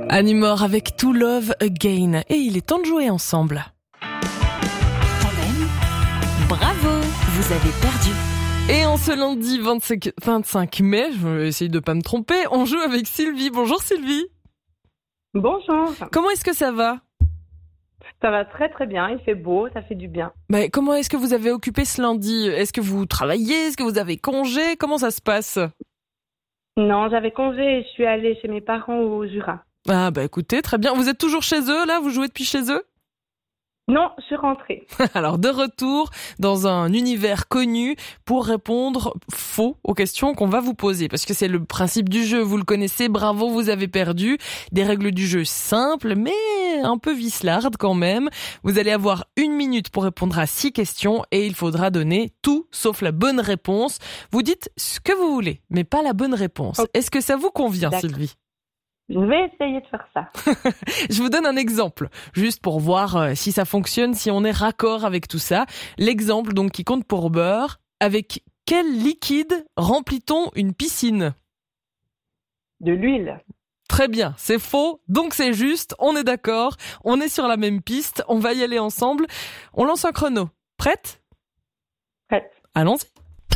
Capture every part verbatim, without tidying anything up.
Anymore avec To Love Again. Et il est temps de jouer ensemble. Tandem, bravo, vous avez perdu. Et en ce lundi vingt-cinq, vingt-cinq mai, je vais essayer de ne pas me tromper, on joue avec Sylvie. Bonjour Sylvie. Bonjour. Comment est-ce que ça va ? Ça va très très bien, il fait beau, ça fait du bien. Bah, comment est-ce que vous avez occupé ce lundi ? Est-ce que vous travaillez ? Est-ce que vous avez congé ? Comment ça se passe ? Non, j'avais congé et je suis allée chez mes parents au Jura. Ah bah écoutez, très bien. Vous êtes toujours chez eux là ? Vous jouez depuis chez eux ? Non, je suis rentrée. Alors, de retour dans un univers connu pour répondre faux aux questions qu'on va vous poser. Parce que c'est le principe du jeu, vous le connaissez, bravo, vous avez perdu. Des règles du jeu simples, mais un peu vislardes quand même. Vous allez avoir une minute pour répondre à six questions et il faudra donner tout sauf la bonne réponse. Vous dites ce que vous voulez, mais pas la bonne réponse. Okay. Est-ce que ça vous convient, D'accord. Sylvie ? Je vais essayer de faire ça. Je vous donne un exemple, juste pour voir euh, si ça fonctionne, si on est raccord avec tout ça. L'exemple donc qui compte pour beurre. Avec quel liquide remplit-on une piscine ? De l'huile. Très bien, c'est faux, donc c'est juste, on est d'accord, on est sur la même piste, on va y aller ensemble. On lance un chrono. Prête ? Prête. Allons-y.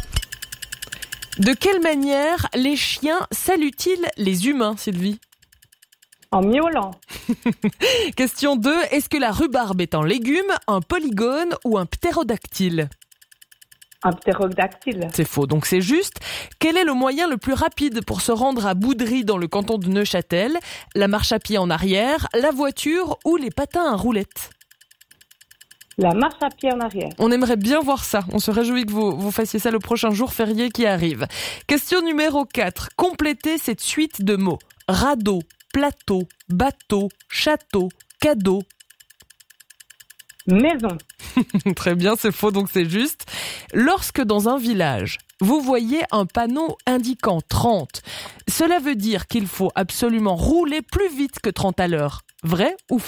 De quelle manière les chiens saluent-ils les humains, Sylvie ? En miaulant. Question deux. Est-ce que la rhubarbe est un légume, un polygone ou un ptérodactyle ? Un ptérodactyle. C'est faux, donc c'est juste. Quel est le moyen le plus rapide pour se rendre à Boudry dans le canton de Neuchâtel ? La marche à pied en arrière, la voiture ou les patins à roulettes ? La marche à pied en arrière. On aimerait bien voir ça. On se réjouit que vous, vous fassiez ça le prochain jour férié qui arrive. Question numéro quatre. Complétez cette suite de mots. Radeau, plateau, bateau, château, cadeau. Maison. Très bien, c'est faux, donc c'est juste. Lorsque dans un village, vous voyez un panneau indiquant trente, cela veut dire qu'il faut absolument rouler plus vite que trente à l'heure. Vrai ou faux ?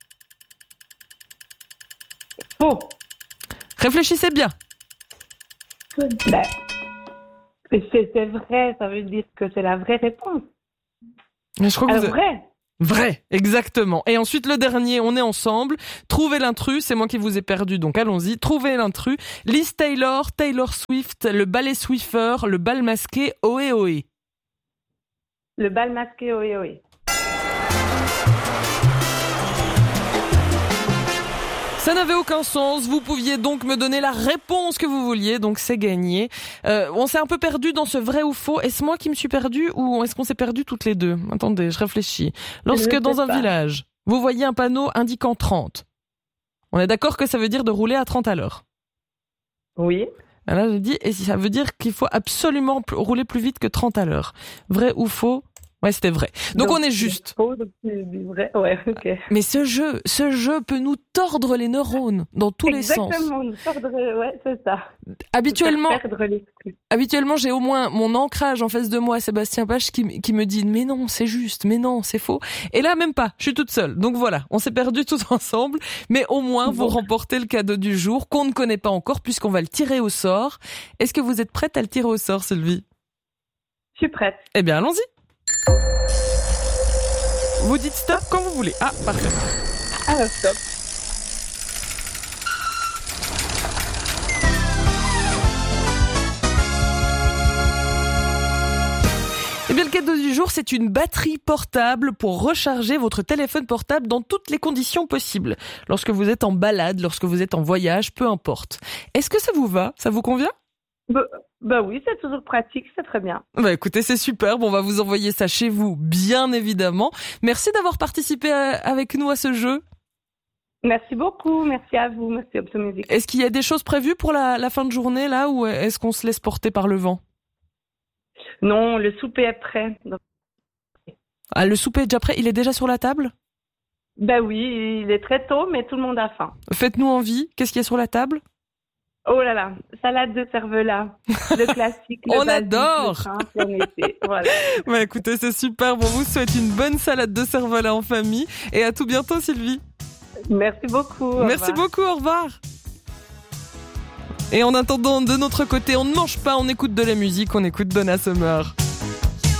Faux. Réfléchissez bien. Ben, c'est vrai, ça veut dire que c'est la vraie réponse. Mais je crois que Alors, vous... vrai. Vrai, exactement. Et ensuite, le dernier, on est ensemble. Trouvez l'intrus, c'est moi qui vous ai perdu, donc allons-y. Trouvez l'intrus. Liz Taylor, Taylor Swift, le ballet Swiffer, le bal masqué, ohé ohé. Le bal masqué, ohé ohé. Ça n'avait aucun sens, vous pouviez donc me donner la réponse que vous vouliez, donc c'est gagné. Euh, on s'est un peu perdu dans ce vrai ou faux. Est-ce moi qui me suis perdue ou est-ce qu'on s'est perdu toutes les deux ? Attendez, je réfléchis. Lorsque je dans un pas. village, vous voyez un panneau indiquant trente, on est d'accord que ça veut dire de rouler à trente à l'heure ? Oui. Là, je dis, et ça veut dire qu'il faut absolument p- rouler plus vite que trente à l'heure. Vrai ou faux ? Ouais, c'était vrai. Donc, donc on est juste. Faux, donc c'est vrai. Ouais, ok. Mais ce jeu, ce jeu peut nous tordre les neurones dans tous Exactement, les sens. Exactement, nous tordre, ouais, c'est ça. Habituellement, perdre l'esprit. habituellement, j'ai au moins mon ancrage en face de moi, Sébastien Pache, qui, qui me dit, mais non, c'est juste, mais non, c'est faux. Et là, même pas, je suis toute seule. Donc voilà, on s'est perdus tous ensemble, mais au moins, bon. Vous remportez le cadeau du jour, qu'on ne connaît pas encore, puisqu'on va le tirer au sort. Est-ce que vous êtes prête à le tirer au sort, Sylvie ? Je suis prête. Eh bien, allons-y. Vous dites stop quand vous voulez. Ah, parfait. Alors, stop. Eh bien, le cadeau du jour, c'est une batterie portable pour recharger votre téléphone portable dans toutes les conditions possibles. Lorsque vous êtes en balade, lorsque vous êtes en voyage, peu importe. Est-ce que ça vous va ? Ça vous convient ? Bah, bah oui, c'est toujours pratique, c'est très bien. Bah écoutez, c'est superbe, on va vous envoyer ça chez vous, bien évidemment. Merci d'avoir participé à, avec nous à ce jeu. Merci beaucoup, merci à vous, merci Option Music. Est-ce qu'il y a des choses prévues pour la, la fin de journée là, ou est-ce qu'on se laisse porter par le vent ? Non, le souper est prêt. Donc... Ah, le souper est déjà prêt ? Il est déjà sur la table ? Bah oui, il est très tôt, mais tout le monde a faim. Faites-nous envie, qu'est-ce qu'il y a sur la table ? Oh là là, salade de cervelas, le classique. Le on basique, adore. Le simple, en été. Voilà. Bah écoutez, c'est super. On vous souhaite une bonne salade de cervelas en famille et à tout bientôt, Sylvie. Merci beaucoup. Merci beaucoup, au revoir. Et en attendant, de notre côté, on ne mange pas, on écoute de la musique, on écoute Donna Summer.